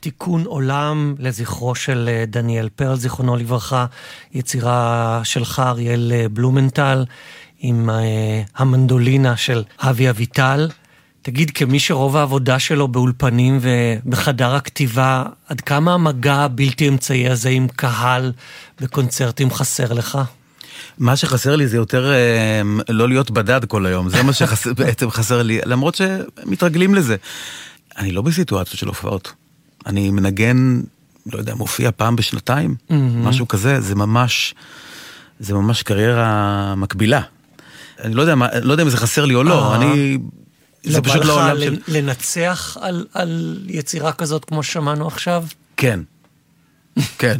תיקון עולם לזכרו של דניאל פרל, זיכרונו לברכה, יצירה שלך אריאל בלומנטל, עם המנדולינה של אבי אביטל. תגיד, כמי שרוב העבודה שלו באולפנים ובחדר הכתיבה, עד כמה המגע הבלתי אמצעי הזה עם קהל בקונצרטים חסר לך? מה שחסר לי זה יותר לא להיות בדד כל היום, זה מה שבעצם חסר לי, למרות שמתרגלים לזה. אני לא בסיטואציות של הופעות. אני מנגן, לא יודע, מופיע פעם בשנתיים, משהו כזה, זה ממש קריירה מקבילה. אני לא יודע אם זה חסר לי או לא, זה פשוט לא עולם של... לנצח על יצירה כזאת כמו שמענו עכשיו? כן, כן.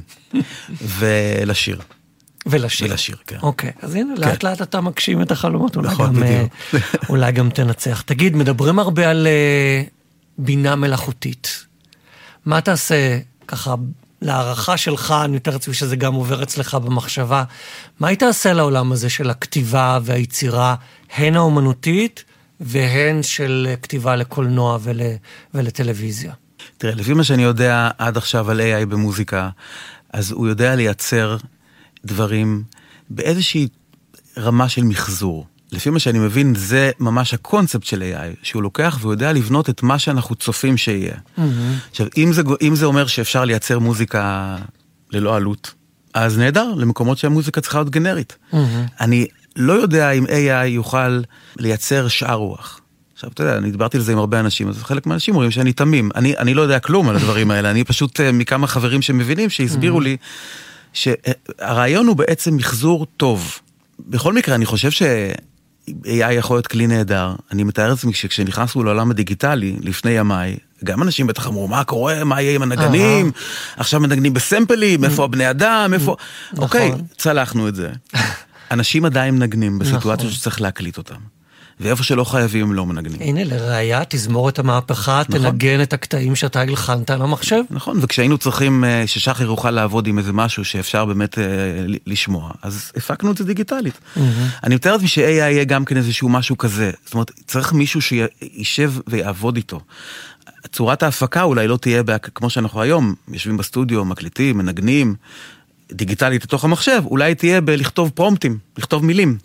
ולשיר. ולשיר, כן. אוקיי, אז הנה, לאט לאט אתה מגשים את החלומות, נכון, בדיוק. אולי גם תנצח. תגיד, מדברים הרבה על בינה מלאכותית. מה תעשה, ככה, להערכה שלך, אני יותר רצוי שזה גם עובר אצלך במחשבה, מה היא תעשה לעולם הזה של הכתיבה והיצירה, הן האומנותית, והן של כתיבה לקולנוע ולטלוויזיה? תראה, לפי מה שאני יודע עד עכשיו על AI במוזיקה, אז הוא יודע לייצר דברים באיזושהי רמה של מחזור. לפי מה שאני מבין, זה ממש הקונספט של AI, שהוא לוקח והוא יודע לבנות את מה שאנחנו צופים שיהיה. עכשיו, אם זה אומר שאפשר לייצר מוזיקה ללא עלות, אז נהדר, למקומות שהמוזיקה צריכה להיות גנרית. אני לא יודע אם AI יוכל לייצר שאר רוח. עכשיו, אתה יודע, אני דיברתי על זה עם הרבה אנשים, אז חלק מהאנשים אומרים שאני תמים. אני לא יודע כלום על הדברים האלה, אני פשוט מכמה חברים שמבינים, שהסבירו לי שהרעיון הוא בעצם מחזור טוב. בכל מקרה, אני חושב ש-AI יכול להיות כלי נהדר. אני מתאר את זה שכשנכנסנו לעולם הדיגיטלי, לפני ימיי, גם אנשים בטח אמרו, מה קורה, מה יהיה עם הנגנים? עכשיו מנגנים בסמפלים, איפה הבני אדם, איפה... אוקיי, צלחנו את זה. אנשים עדיין מנגנים בסיטואציה שצריך להקליט אותם. ואיפה שלא חייבים הם לא מנגנים. הנה, לראיה, תזמור את המהפכה, תנגן את הקטעים שאתה הלחנת על המחשב. נכון, וכשהיינו צריכים ששחר יוכל לעבוד עם איזה משהו שאפשר באמת לשמוע, אז הפקנו את זה דיגיטלית. אני מתאר את מי ש-AI יהיה גם כן איזשהו משהו כזה. זאת אומרת, צריך מישהו שישב ויעבוד איתו. צורת ההפקה אולי לא תהיה כמו שאנחנו היום, יושבים בסטודיו, מקליטים, מנגנים, דיגיטלית לתוך המחשב, אולי תהיה בלכתוב פרומפטים, לכתוב מילים.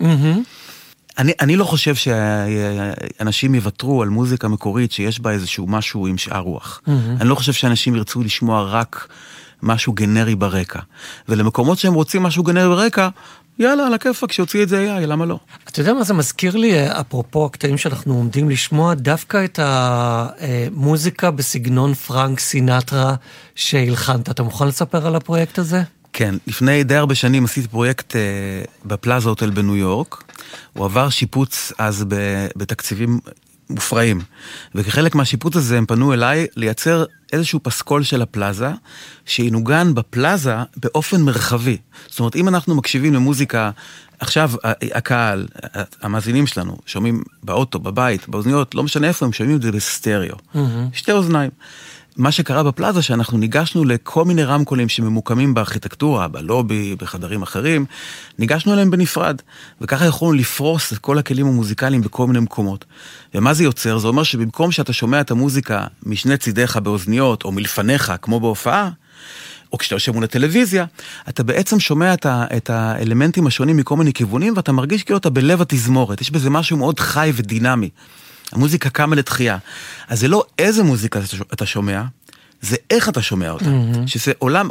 אני לא חושב שאנשים יוותרו על מוזיקה מקורית שיש בה איזשהו משהו עם שאר רוח. אני לא חושב שאנשים ירצו לשמוע רק משהו גנרי ברקע. ולמקומות שהם רוצים משהו גנרי ברקע, יאללה, על הכיפק, שיוציא את זה AI, למה לא? אתה יודע מה זה מזכיר לי, אפרופו הקטעים שאנחנו עומדים לשמוע, דווקא את המוזיקה בסגנון פרנק סינטרה שהלחנת. אתה מוכן לספר על הפרויקט הזה? כן, לפני די הרבה שנים עשיתי פרויקט בפלאזה הוטל בניו יורק. הוא עבר שיפוץ אז בתקציבים מופרעים. וכחלק מהשיפוץ הזה הם פנו אליי לייצר איזשהו פסקול של הפלאזה, שינוגן בפלאזה באופן מרחבי. זאת אומרת, אם אנחנו מקשיבים למוזיקה, עכשיו הקהל, המאזינים שלנו, שומעים באוטו, בבית, באוזניות, לא משנה איפה, הם שומעים את זה בסטריאו. שתי אוזניים. מה שקרה בפלאזה, שאנחנו ניגשנו לכל מיני רמקולים שממוקמים בארכיטקטורה, בלובי, בחדרים אחרים, ניגשנו אליהם בנפרד, וככה יכולנו לפרוס את כל הכלים המוזיקליים בכל מיני מקומות. ומה זה יוצר? זה אומר שבמקום שאתה שומע את המוזיקה משני צידיך באוזניות, או מלפניך, כמו בהופעה, או כשאתה יושב מול הטלוויזיה, אתה בעצם שומע את האלמנטים השונים מכל מיני כיוונים, ואתה מרגיש כאילו אתה בלב התזמורת. יש בזה משהו מאוד חי ודינמי. המוזיקה קמה לתחייה. אז זה לא איזה מוזיקה אתה שומע, זה איך אתה שומע אותה. שזה עולם